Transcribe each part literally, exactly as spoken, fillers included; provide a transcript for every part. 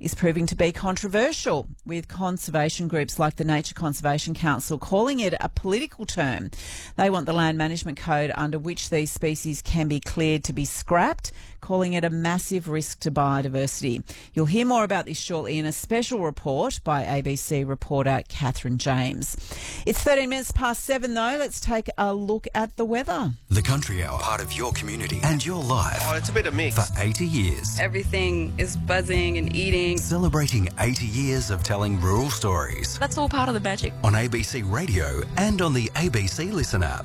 is proving to be controversial, with conservation groups like the Nature Conservation Council calling it a political term. They want the land management code under which these species can be cleared to be scrapped, calling it a massive risk to biodiversity. You'll hear more about this shortly in a special report by A B C reporter Catherine James. It's thirteen minutes past seven though. Let's take a look at the weather. The Country Hour, part of your community and your life. Oh, it's a bit of mix. For eighty years. Everything is buzzing and eating. Celebrating eighty years of telling rural stories. That's all part of the magic. On A B C Radio and on the A B C Listen app.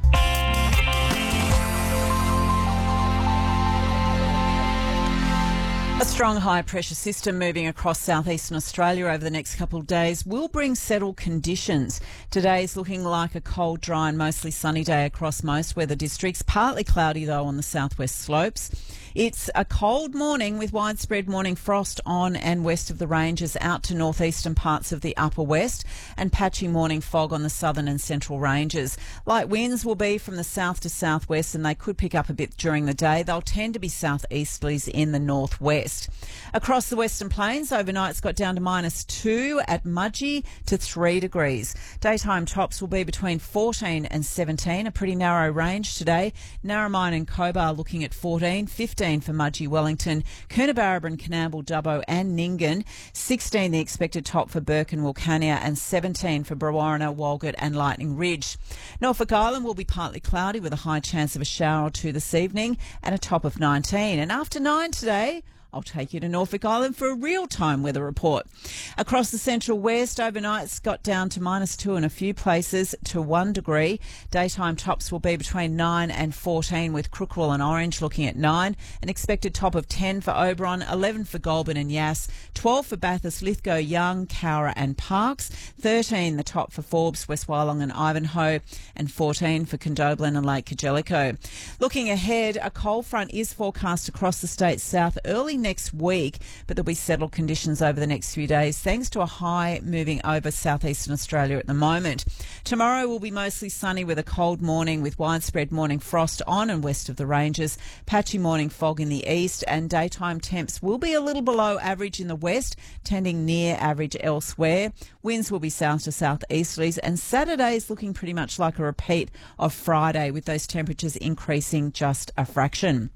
A strong high-pressure system moving across southeastern Australia over the next couple of days will bring settled conditions. Today's looking like a cold, dry and mostly sunny day across most weather districts. Partly cloudy, though, on the southwest slopes. It's a cold morning with widespread morning frost on and west of the ranges out to northeastern parts of the upper west and patchy morning fog on the southern and central ranges. Light winds will be from the south to southwest and they could pick up a bit during the day. They'll tend to be southeasterlies in the northwest. Across the Western Plains, overnight it's got down to minus two at Mudgee to three degrees. Daytime tops will be between fourteen and seventeen, a pretty narrow range today. Narromine and Cobar looking at fourteen, fifteen for Mudgee, Wellington, Coonabarabran, Canamble, Dubbo and Nyngan, sixteen the expected top for Burke and Wilcannia and seventeen for Brewarrina, Walgett and Lightning Ridge. Norfolk Island will be partly cloudy with a high chance of a shower or two this evening and a top of nineteen. And after nine today, I'll take you to Norfolk Island for a real-time weather report. Across the central west, overnight it's got down to minus two in a few places to one degree. Daytime tops will be between nine and fourteen with Crookwell and Orange looking at nine. An expected top of ten for Oberon, eleven for Goulburn and Yass, twelve for Bathurst, Lithgow, Young, Cowra and Parkes, thirteen the top for Forbes, West Wyalong and Ivanhoe, and fourteen for Condobolin and Lake Kajelico. Looking ahead, a cold front is forecast across the state's south early next week, but there'll be settled conditions over the next few days thanks to a high moving over southeastern Australia at the moment. Tomorrow will be mostly sunny with a cold morning with widespread morning frost on and west of the ranges, patchy morning fog in the east, and daytime temps will be a little below average in the west, tending near average elsewhere. Winds will be south to southeasterlies, and Saturday's looking pretty much like a repeat of Friday with those temperatures increasing just a fraction.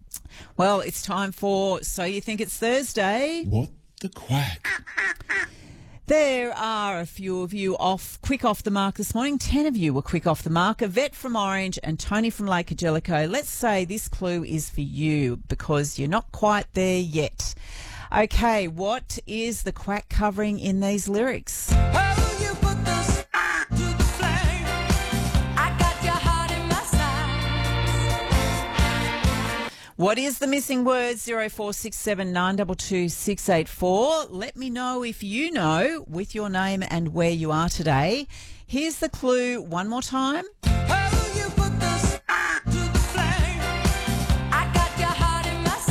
Well, it's time for So You Think It's Thursday. What the Quack? There are a few of you off, quick off the mark this morning. Ten of you were quick off the mark. Yvette from Orange and Tony from Lake Kajelico. Let's say this clue is for you because you're not quite there yet. Okay, what is the Quack covering in these lyrics? Oh, you put the spark to the flame. I got your heart in my sights. What is the missing word? zero four six seven nine two two six eight four. Let me know if you know with your name and where you are today. Here's the clue one more time. Oh, you put the spark to the flame. I got your heart in my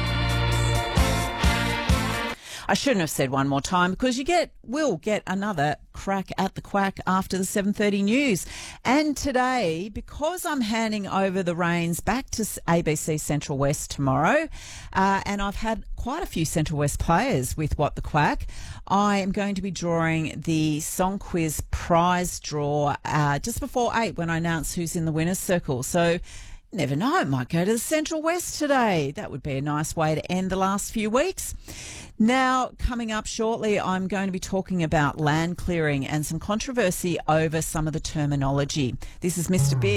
sights. I shouldn't have said one more time because you get will get another crack at the Quack after the seven thirty news. And today, because I'm handing over the reins back to A B C Central West tomorrow, uh, and I've had quite a few Central West players with What the Quack, I am going to be drawing the Song Quiz prize draw uh, just before eight when I announce who's in the winner's circle. So never know, it might go to the Central West today. That would be a nice way to end the last few weeks. Now, coming up shortly, I'm going to be talking about land clearing and some controversy over some of the terminology. This is Mister Big.